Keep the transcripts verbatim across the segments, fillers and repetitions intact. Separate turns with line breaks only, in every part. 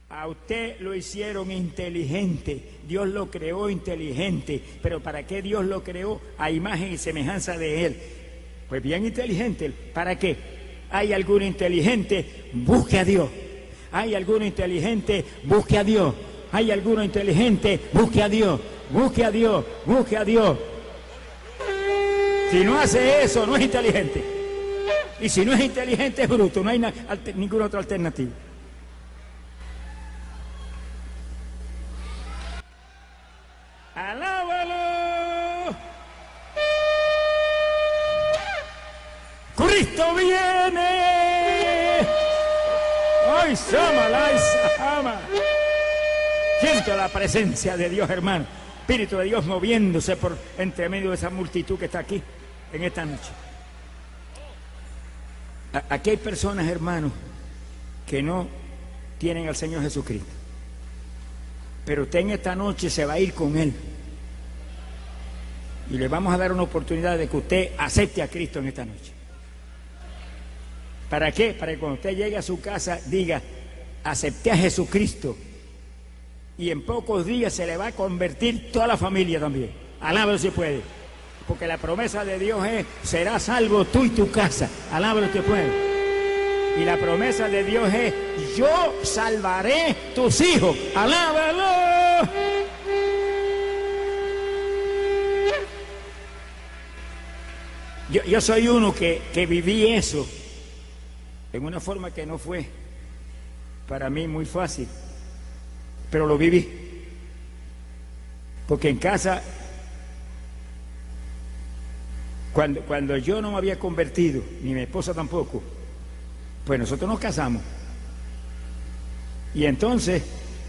A usted lo hicieron inteligente, Dios lo creó inteligente, pero ¿para qué Dios lo creó? A imagen y semejanza de Él. Pues bien inteligente, ¿para qué? ¿Hay alguno inteligente? Busque a Dios. ¿Hay alguno inteligente? Busque a Dios. ¿Hay alguno inteligente? Busque a Dios. Busque a Dios, busque a Dios. Si no hace eso, no es inteligente. Y si no es inteligente, es bruto, no hay na- alter- ninguna otra alternativa. ¡Alábalo! ¡Cristo viene! ¡Ay, Sama, ay, Sama! Siento la presencia de Dios, hermano. Espíritu de Dios moviéndose por entre medio de esa multitud que está aquí en esta noche. A- Aquí hay personas, hermanos, que no tienen al Señor Jesucristo. Pero usted en esta noche se va a ir con Él. Y le vamos a dar una oportunidad de que usted acepte a Cristo en esta noche. ¿Para qué? Para que cuando usted llegue a su casa diga, acepté a Jesucristo. Y en pocos días se le va a convertir toda la familia también. Alábalo si puede. Porque la promesa de Dios es, serás salvo tú y tu casa. Alábalo si puede. Y la promesa de Dios es, yo salvaré tus hijos. ¡Alábalo! Yo, yo soy uno que, que viví eso en una forma que no fue para mí muy fácil, pero lo viví. Porque en casa, cuando, cuando yo no me había convertido, ni mi esposa tampoco, pues nosotros nos casamos. Y entonces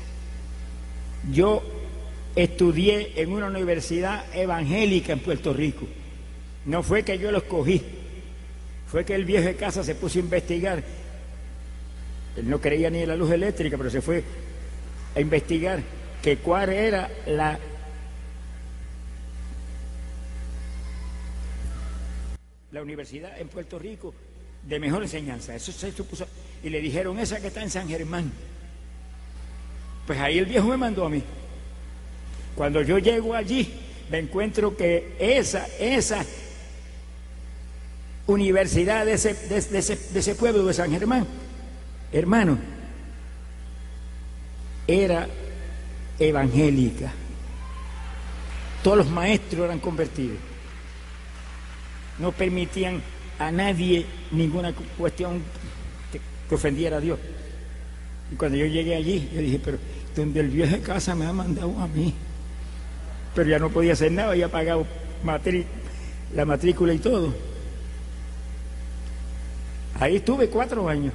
yo estudié en una universidad evangélica en Puerto Rico. No fue que yo lo escogí, fue que el viejo de casa se puso a investigar. Él no creía ni en la luz eléctrica, pero se fue a investigar que cuál era la la universidad en Puerto Rico de mejor enseñanza. Eso se supuso. Y le dijeron, esa que está en San Germán. Pues ahí el viejo me mandó a mí. Cuando yo llego allí, me encuentro que esa, esa universidad de ese, de, de ese, de ese pueblo de San Germán, hermano, era evangélica. Todos los maestros eran convertidos. No permitían a nadie ninguna cuestión que, que ofendiera a Dios. Y cuando yo llegué allí, yo dije, pero donde el viejo de casa me ha mandado a mí. Pero ya no podía hacer nada, había pagado matrí la matrícula y todo. Ahí estuve cuatro años.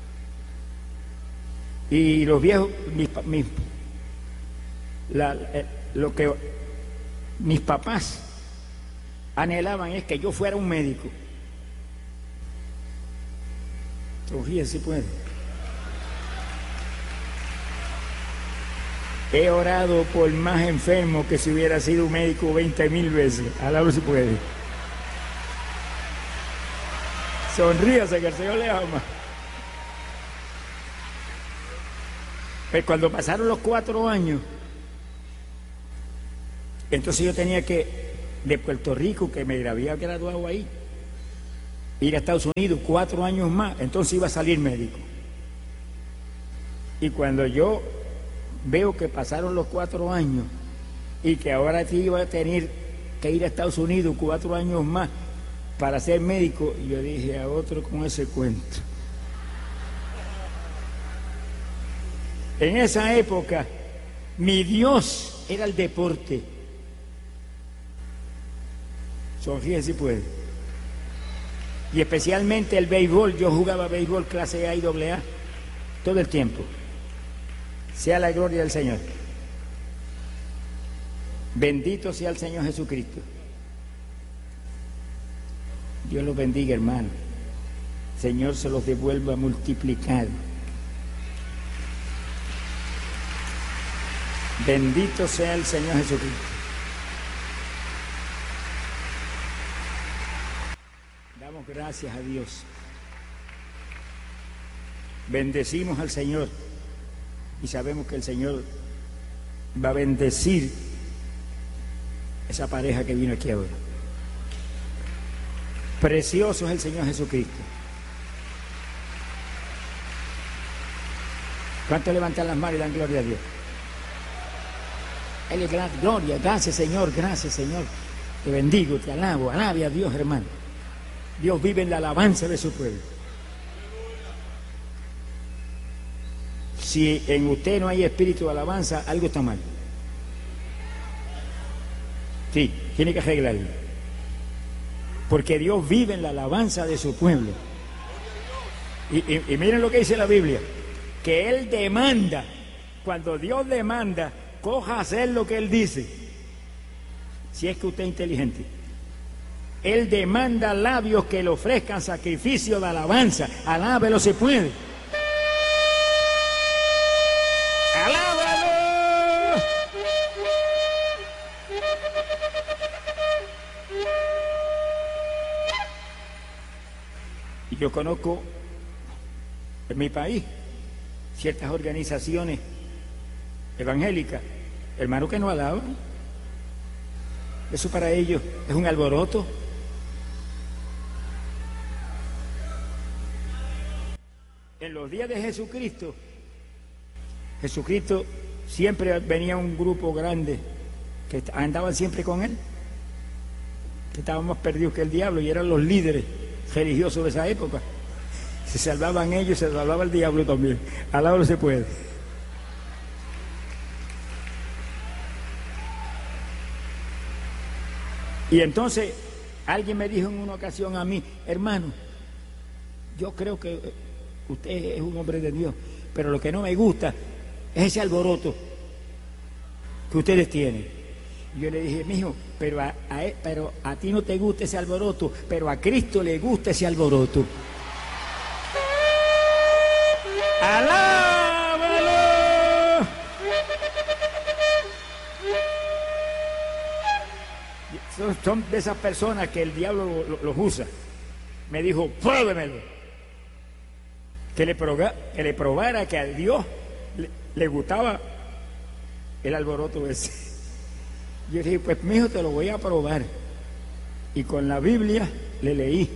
Y los viejos, mis, mis, la, eh, lo que mis papás anhelaban es que yo fuera un médico. Fíjense si puede. He orado por más enfermos que si hubiera sido un médico veinte mil veces. Alabro si puede. Sonríase que el Señor le ama. Pero cuando pasaron los cuatro años, entonces yo tenía que, de Puerto Rico, que me había graduado ahí, ir a Estados Unidos cuatro años más, entonces iba a salir médico. Y cuando yo veo que pasaron los cuatro años y que ahora sí iba a tener que ir a Estados Unidos cuatro años más para ser médico, yo dije, a otro con ese cuento. En esa época, mi Dios era el deporte. Sonríe si puede. Y especialmente el béisbol. Yo jugaba béisbol clase A y doble A todo el tiempo. Sea la gloria del Señor. Bendito sea el Señor Jesucristo. Dios los bendiga, hermano. Señor se los devuelva multiplicado. Bendito sea el Señor Jesucristo. Damos gracias a Dios. Bendecimos al Señor. Y sabemos que el Señor va a bendecir esa pareja que vino aquí ahora. Precioso es el Señor Jesucristo. ¿Cuántos levantan las manos y dan gloria a Dios? Él es gran gloria. Gracias, Señor, gracias, Señor. Te bendigo, te alabo, alabe a Dios, hermano. Dios vive en la alabanza de su pueblo. Si en usted no hay espíritu de alabanza, algo está mal. Sí, tiene que arreglarlo. Porque Dios vive en la alabanza de su pueblo. Y, y, y miren lo que dice la Biblia, que Él demanda, cuando Dios demanda, coja a hacer lo que Él dice. Si es que usted es inteligente. Él demanda labios que le ofrezcan sacrificio de alabanza. Alábelo si puede. ¡Alábalo! Y yo conozco en mi país ciertas organizaciones evangélicas, hermanos que no alaban. Eso para ellos es un alboroto. En los días de Jesucristo, Jesucristo siempre venía un grupo grande que andaban siempre con él, que estaban más perdidos que el diablo, y eran los líderes religiosos de esa época. Se salvaban ellos, se salvaba el diablo también. Al lado no se puede. Y entonces alguien me dijo en una ocasión a mí, hermano, yo creo que usted es un hombre de Dios, pero lo que no me gusta es ese alboroto que ustedes tienen. Y yo le dije, mijo, pero a, a, pero a ti no te gusta ese alboroto, pero a Cristo le gusta ese alboroto. ¡Alábalo! Son, son de esas personas que el diablo los lo, lo usa. Me dijo, pruébemelo. Que le, proba, que le probara que a Dios le, le gustaba el alboroto ese. Yo dije, pues mijo, te lo voy a probar. Y con la Biblia le leí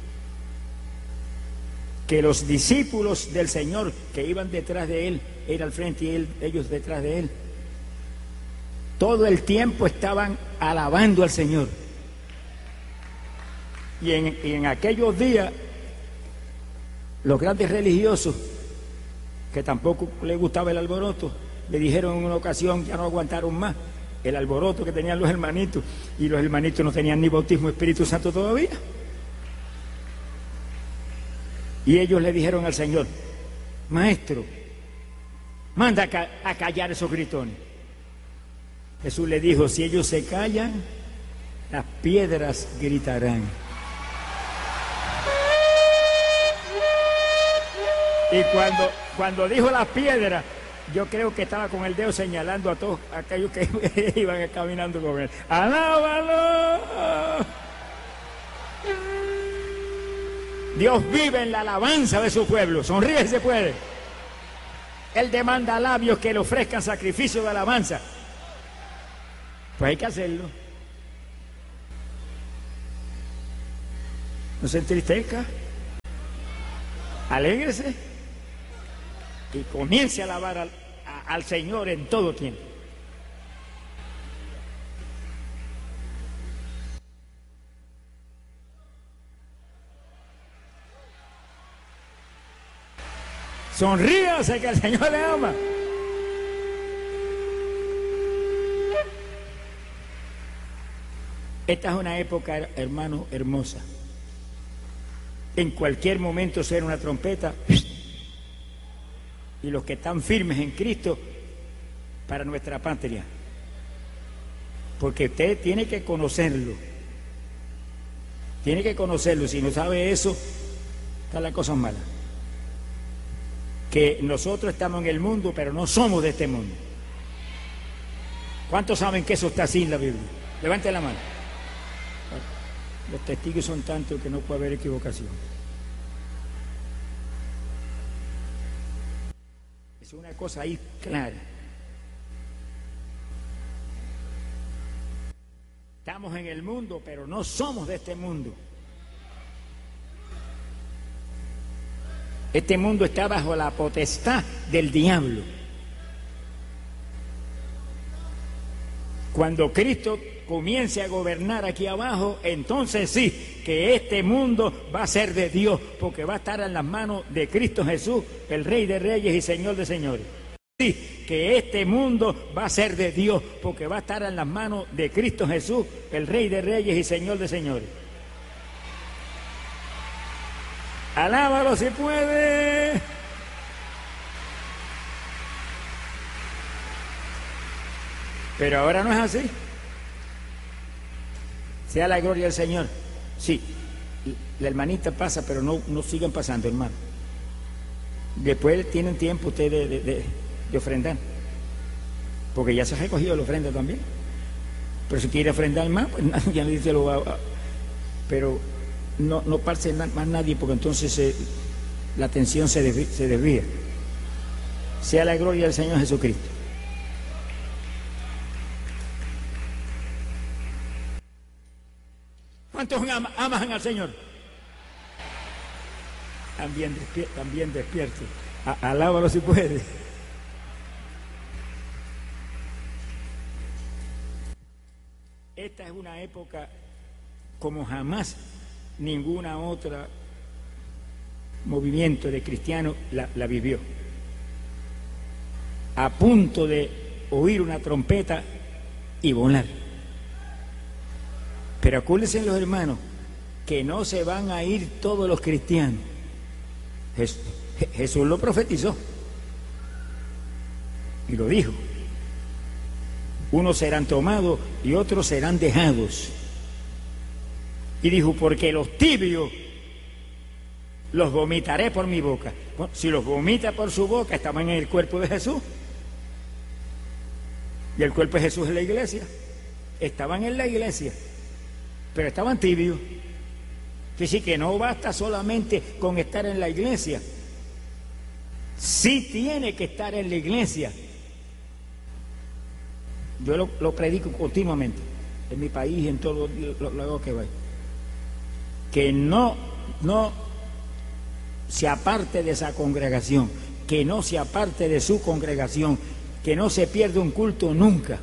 que los discípulos del Señor que iban detrás de él, él al frente y él, ellos detrás de él, todo el tiempo estaban alabando al Señor. Y en, y en aquellos días, los grandes religiosos, que tampoco les gustaba el alboroto, le dijeron en una ocasión, ya no aguantaron más el alboroto que tenían los hermanitos, y los hermanitos no tenían ni bautismo Espíritu Santo todavía. Y ellos le dijeron al Señor, maestro, manda a, ca a callar esos gritones. Jesús le dijo, si ellos se callan, las piedras gritarán. Y cuando, cuando dijo las piedras, yo creo que estaba con el dedo señalando a todos aquellos que iban caminando con él. ¡Alábalo! Dios vive en la alabanza de su pueblo. Sonríe si se puede. Él demanda labios que le ofrezcan sacrificio de alabanza. Pues hay que hacerlo. No se entristezca. Alégrese. Y comience a alabar al, a, al Señor en todo tiempo. Sonríase que el Señor le ama. Esta es una época, hermano, hermosa. En cualquier momento suena una trompeta y los que están firmes en Cristo para nuestra patria. Porque usted tiene que conocerlo. Tiene que conocerlo. Si no sabe eso, está la cosa mala. Que nosotros estamos en el mundo, pero no somos de este mundo. ¿Cuántos saben que eso está así en la Biblia? Levanten la mano. Los testigos son tantos que no puede haber equivocación. Es una cosa ahí clara. Estamos en el mundo, pero no somos de este mundo. Este mundo está bajo la potestad del diablo. Cuando Cristo comience a gobernar aquí abajo, entonces sí, que este mundo va a ser de Dios, porque va a estar en las manos de Cristo Jesús, el Rey de Reyes y Señor de Señores. Sí, que este mundo va a ser de Dios, porque va a estar en las manos de Cristo Jesús, el Rey de Reyes y Señor de Señores. Alábalo si puede. Pero ahora no es así. Sea la gloria del Señor. Sí, la hermanita pasa, pero no, no sigan pasando, hermano. Después tienen tiempo ustedes de, de, de, de ofrendar, porque ya se ha recogido la ofrenda también. Pero si quiere ofrendar más, pues ya le dice lo va a... Pero no, no pase más nadie, porque entonces eh, la atención se desvía, se desvía. Sea la gloria del Señor Jesucristo. ¿Cuántos am aman al Señor? También, despier también despierto. A alábalo si puede. Esta es una época como jamás ninguna otra movimiento de cristianos la, la vivió. A punto de oír una trompeta y volar. Pero acuérdense los hermanos que no se van a ir todos los cristianos. Jesús, Jesús lo profetizó y lo dijo. Unos serán tomados y otros serán dejados. Y dijo, porque los tibios los vomitaré por mi boca. Bueno, si los vomita por su boca, estaban en el cuerpo de Jesús. Y el cuerpo de Jesús es la iglesia. Estaban en la iglesia, pero estaban tibios. Así que no basta solamente con estar en la iglesia. Sí tiene que estar en la iglesia. Yo lo, lo predico continuamente en mi país y en todo lo, lo, lo que vaya. Que no, no se aparte de esa congregación, que no se aparte de su congregación, que no se pierda un culto nunca.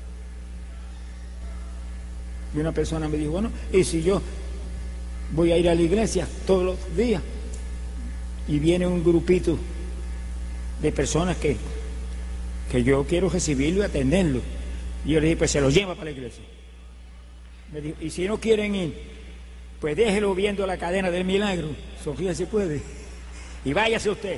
Y una persona me dijo, bueno, ¿y si yo voy a ir a la iglesia todos los días y viene un grupito de personas que, que yo quiero recibirlo y atenderlo? Y yo le dije, pues se los lleva para la iglesia. Me dijo, y si no quieren ir, pues déjelo viendo la cadena del milagro. Sofía, si puede. Y váyase usted.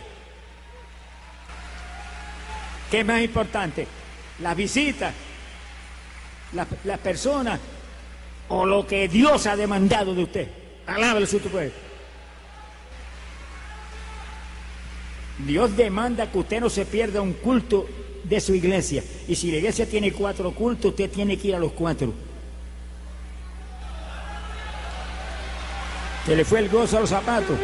¿Qué es más importante? ¿Las visitas? ¿Las, las personas? ¿O lo que Dios ha demandado de usted? Alábalo si usted puede. Dios demanda que usted no se pierda un culto de su iglesia. Y si la iglesia tiene cuatro cultos, usted tiene que ir a los cuatro. Se le fue el gozo a los zapatos.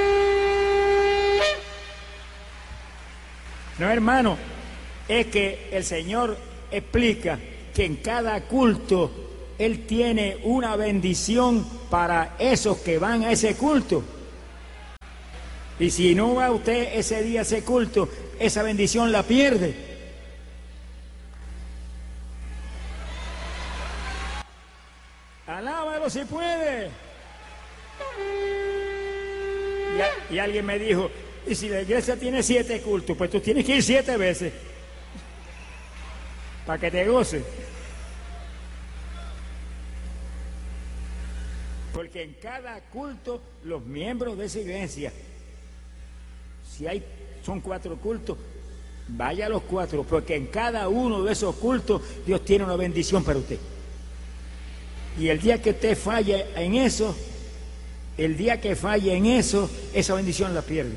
No, hermano, es que el Señor explica que en cada culto Él tiene una bendición para esos que van a ese culto. Y si no va usted ese día a ese culto, esa bendición la pierde. Alábalo si puede. Y, a, y alguien me dijo, y si la iglesia tiene siete cultos, pues tú tienes que ir siete veces para que te goce. Porque en cada culto los miembros de esa iglesia, si hay, son cuatro cultos, vaya a los cuatro, porque en cada uno de esos cultos Dios tiene una bendición para usted. Y el día que usted falle en eso, el día que falle en eso, esa bendición la pierde.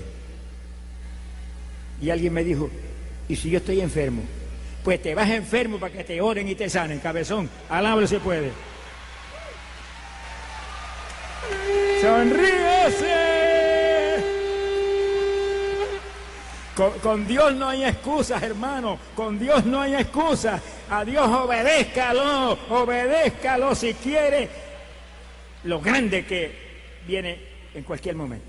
Y alguien me dijo, ¿y si yo estoy enfermo? Pues te vas enfermo para que te oren y te sanen, cabezón. Alábalo si puede. ¡Sonríese! Con, con Dios no hay excusas, hermano. Con Dios no hay excusas. A Dios obedézcalo, obedézcalo si quiere lo grande que viene en cualquier momento.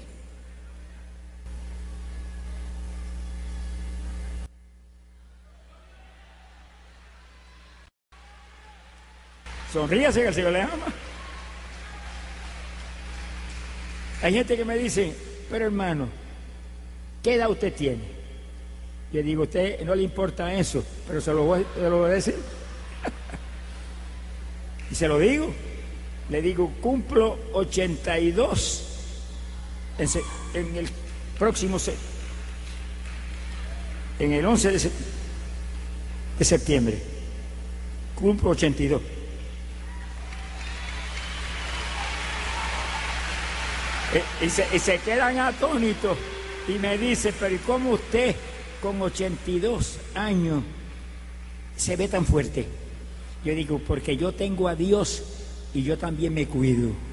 Sonríase que el Señor le ama. Hay gente que me dice, pero hermano, ¿qué edad usted tiene? Yo digo, a usted no le importa eso, pero se lo voy, se lo voy a decir. Y se lo digo. Le digo, cumplo ochenta y dos en, se, en el próximo, se, en el once de, se, de septiembre. Cumplo ochenta y dos. Y, y, se, y se quedan atónitos y me dicen, pero ¿y cómo usted con ochenta y dos años se ve tan fuerte? Yo digo, porque yo tengo a Dios y yo también me cuido.